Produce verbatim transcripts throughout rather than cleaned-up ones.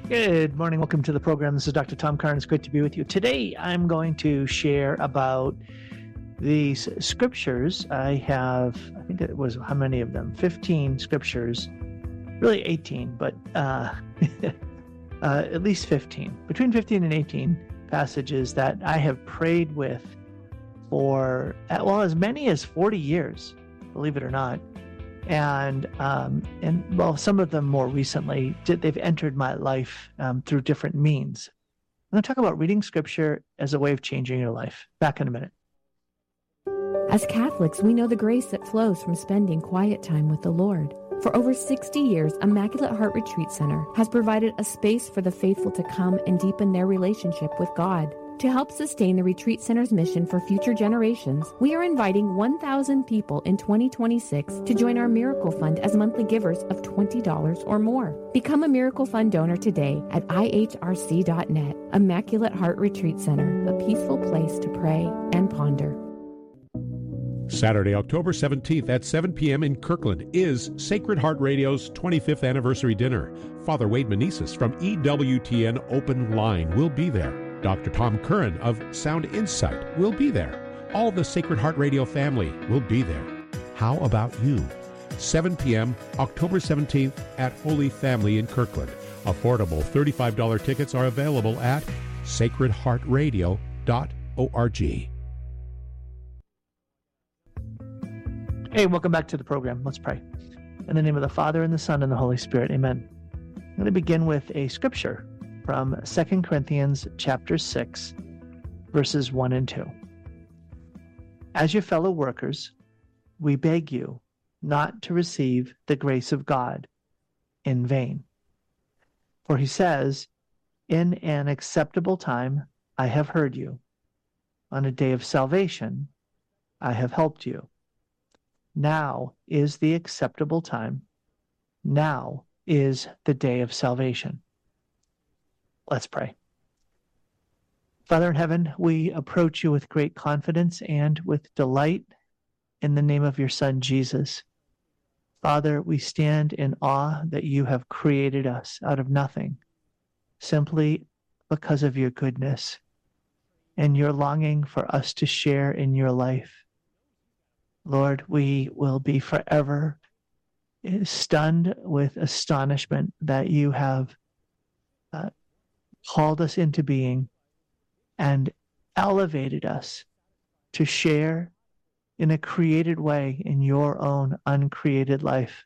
Good morning. Welcome to the program. This is Doctor Tom Curran. It's great to be with you. Today, I'm going to share about these scriptures. I have, I think it was, how many of them? fifteen scriptures, really eighteen, but uh, uh, at least fifteen, between fifteen and eighteen passages that I have prayed with for, well, as many as forty years, believe it or not. And, um, and well, some of them more recently, did, they've entered my life um, through different means. I'm going to talk about reading scripture as a way of changing your life. Back in a minute. As Catholics, we know the grace that flows from spending quiet time with the Lord. For over sixty years, Immaculate Heart Retreat Center has provided a space for the faithful to come and deepen their relationship with God. To help sustain the Retreat Center's mission for future generations, we are inviting one thousand people in twenty twenty-six to join our Miracle Fund as monthly givers of twenty dollars or more. Become a Miracle Fund donor today at I H R C dot net. Immaculate Heart Retreat Center, a peaceful place to pray and ponder. Saturday, October seventeenth at seven p.m. in Kirkland is Sacred Heart Radio's twenty-fifth anniversary dinner. Father Wade Meneses from E W T N Open Line will be there. Doctor Tom Curran of Sound Insight will be there. All the Sacred Heart Radio family will be there. How about you? seven p.m. October seventeenth at Holy Family in Kirkland. Affordable thirty-five dollars tickets are available at sacred heart radio dot org. Hey, welcome back to the program. Let's pray. In the name of the Father, and the Son, and the Holy Spirit. Amen. I'm going to begin with a scripture from Second Corinthians chapter six, verses one and two. As your fellow workers, we beg you not to receive the grace of God in vain. For he says, in an acceptable time I have heard you. On a day of salvation I have helped you. Now is the acceptable time. Now is the day of salvation. Let's pray. Father in heaven, we approach you with great confidence and with delight in the name of your Son, Jesus. Father, we stand in awe that you have created us out of nothing, simply because of your goodness and your longing for us to share in your life. Lord, we will be forever stunned with astonishment that you have uh, called us into being and elevated us to share in a created way in your own uncreated life.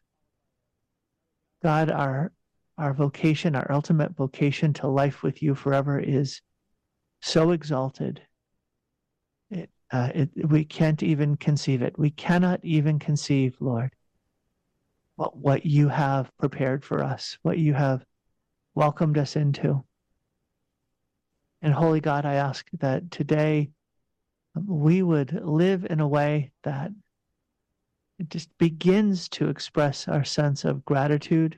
God, our, our vocation, our ultimate vocation to life with you forever is so exalted. It, uh, it, we can't even conceive it. We cannot even conceive, Lord, what, what you have prepared for us, what you have welcomed us into. And Holy God, I ask that today we would live in a way that it just begins to express our sense of gratitude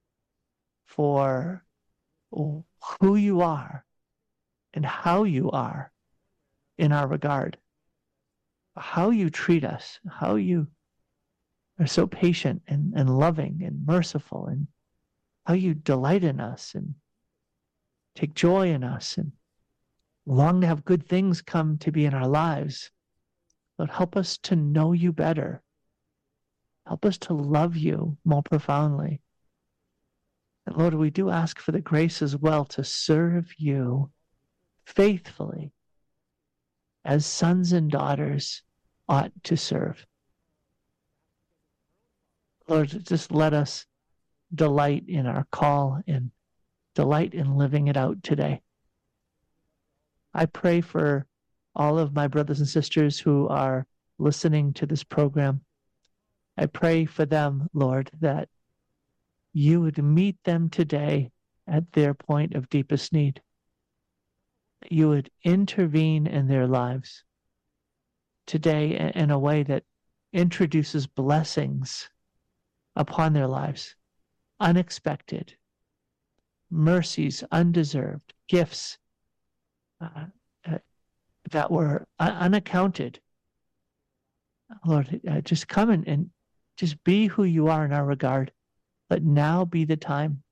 for who you are and how you are in our regard, how you treat us, how you are so patient and, and loving and merciful, and how you delight in us and take joy in us and long to have good things come to be in our lives. Lord, help us to know you better. Help us to love you more profoundly. And Lord, we do ask for the grace as well to serve you faithfully as sons and daughters ought to serve. Lord, just let us delight in our call and delight in living it out today. I pray for all of my brothers and sisters who are listening to this program. I pray for them, Lord, that you would meet them today at their point of deepest need. You would intervene in their lives today in a way that introduces blessings upon their lives, unexpected, mercies, undeserved, gifts Uh, uh, that were un- unaccounted. Lord, uh, just come in and just be who you are in our regard. Let now be the time.